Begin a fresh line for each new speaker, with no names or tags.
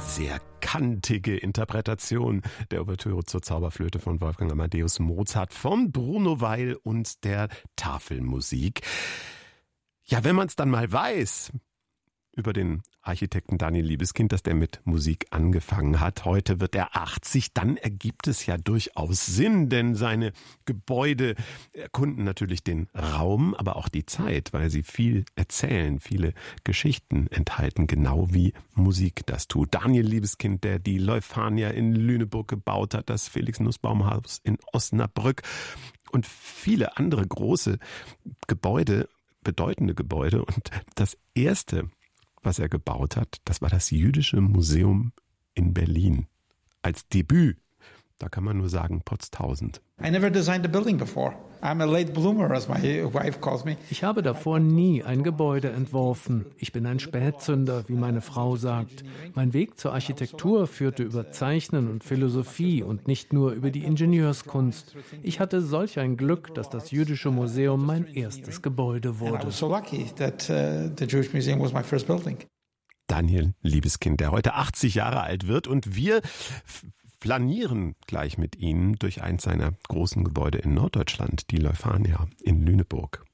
sehr kantige Interpretation der Ouvertüre zur Zauberflöte von Wolfgang Amadeus Mozart von Bruno Weil und der Tafelmusik. Ja, wenn man es dann mal weiß über den Architekten Daniel Libeskind, dass der mit Musik angefangen hat. Heute wird er 80, dann ergibt es ja durchaus Sinn, denn seine Gebäude erkunden natürlich den Raum, aber auch die Zeit, weil sie viel erzählen, viele Geschichten enthalten, genau wie Musik das tut. Daniel Libeskind, der die Leuphania in Lüneburg gebaut hat, das Felix-Nussbaum-Haus in Osnabrück und viele andere große Gebäude, bedeutende Gebäude. Und das erste, was er gebaut hat, das war das Jüdische Museum in Berlin. Als Debüt, da kann man nur sagen, Potztausend.
I never designed a building before. I'm a late bloomer, as my wife calls me.
Ich habe davor nie ein Gebäude entworfen. Ich bin ein Spätzünder, wie meine Frau sagt. Mein Weg zur Architektur führte über Zeichnen und Philosophie und nicht nur über die Ingenieurskunst. Ich hatte solch ein Glück, dass das Jüdische Museum mein erstes Gebäude wurde.
I was so lucky that the Jewish Museum was my first building.
Daniel Libeskind, der heute 80 Jahre alt wird, und wir flanieren gleich mit Ihnen durch eins seiner großen Gebäude in Norddeutschland, die Leuphania in Lüneburg.